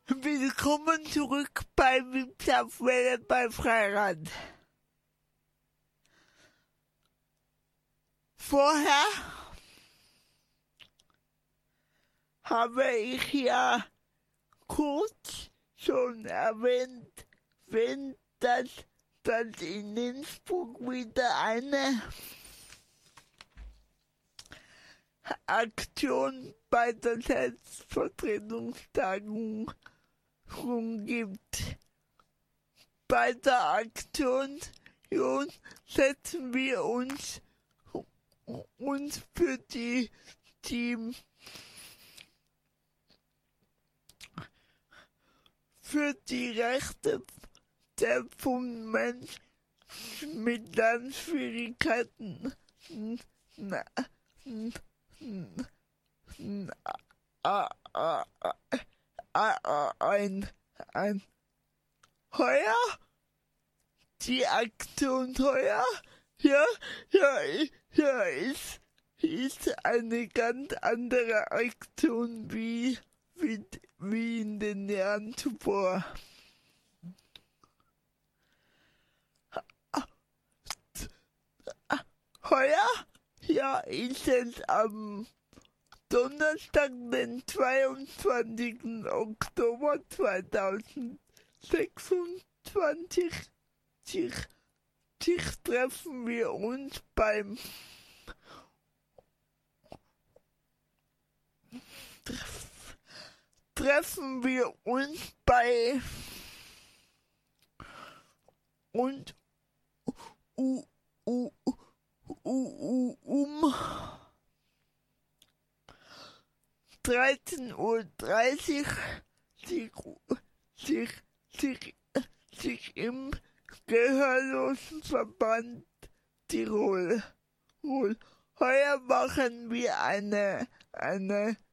Willkommen zurück bei Wipsaufwelle bei Freirad. Vorher habe ich ja kurz schon erwähnt, dass in Innsbruck wieder eine Aktion bei der Selbstvertretungstagung gibt. Bei der Aktion setzen wir uns für die Rechte von Menschen mit Lernschwierigkeiten ein. Heuer? Die Aktion heuer? Ja, ist eine ganz andere Aktion wie in den Jahren zuvor. Heuer? Ja, ist es am Donnerstag, den 22. Oktober 2026 treffen wir uns um 13:30 Uhr sich im Gehörlosenverband Tirol. Heuer machen wir eine